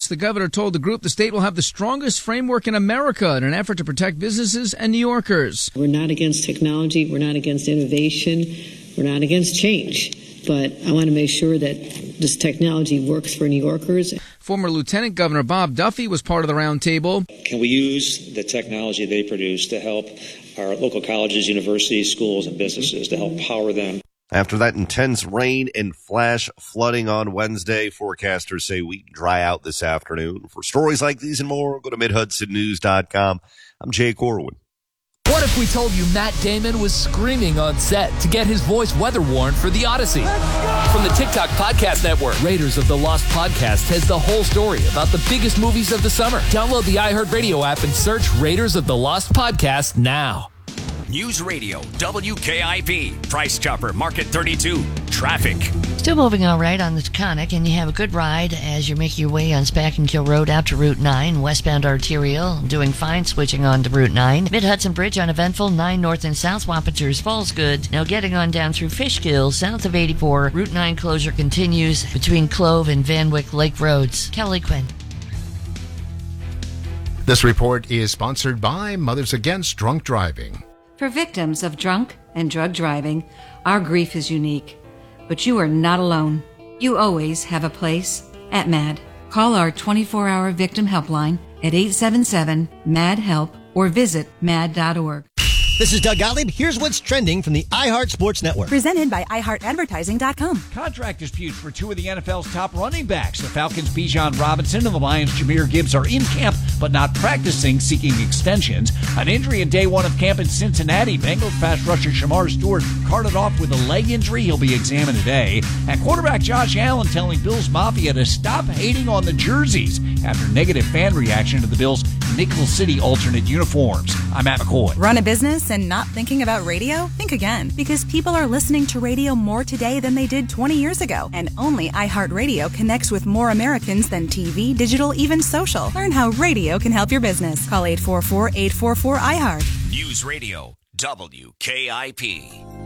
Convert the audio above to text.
the governor told the group the state will have the strongest framework in America in an effort to protect businesses and New Yorkers. We're not against technology. We're not against innovation. We're not against change. But I want to make sure that this technology works for New Yorkers. Former Lieutenant Governor Bob Duffy was part of the roundtable. Can we use the technology they produce to help our local colleges, universities, schools, and businesses, to help power them? After that intense rain and flash flooding on Wednesday, forecasters say we dry out this afternoon. For stories like these and more, go to MidHudsonNews.com. I'm Jay Corwin. What if we told you Matt Damon was screaming on set to get his voice weather warned for The Odyssey? From the TikTok Podcast Network, Raiders of the Lost Podcast has the whole story about the biggest movies of the summer. Download the iHeartRadio app and search Raiders of the Lost Podcast now. News Radio, WKIP, Price Chopper, Market 32, traffic. Still moving all right on the Taconic, and you have a good ride as you make your way on Spackenkill Road out to Route 9, westbound arterial, doing fine, switching on to Route 9. Mid-Hudson Bridge uneventful, 9 north and south, Wampature's Falls good. Now getting on down through Fishkill, south of 84, Route 9 closure continues between Clove and Van Wyck Lake Roads. Kelly Quinn. This report is sponsored by Mothers Against Drunk Driving. For victims of drunk and drug driving, our grief is unique. But you are not alone. You always have a place at MAD. Call our 24-hour victim helpline at 877-MAD-HELP or visit mad.org. This is Doug Gottlieb. Here's what's trending from the iHeart Sports Network. Presented by iHeartAdvertising.com. Contract disputes for two of the NFL's top running backs. The Falcons' Bijan Robinson and the Lions' Jahmyr Gibbs are in camp but not practicing, seeking extensions. An injury in day one of camp in Cincinnati. Bengals pass rusher Shamar Stewart carted off with a leg injury. He'll be examined today. And quarterback Josh Allen telling Bills Mafia to stop hating on the jerseys after negative fan reaction to the Bills' Nickel City alternate uniforms. I'm Matt McCoy. Run a business and not thinking about radio? Think again, because people are listening to radio more today than they did 20 years ago. And only iHeartRadio connects with more Americans than TV, digital, even social. Learn how radio can help your business. Call 844-844-iHeart. News Radio, WKIP.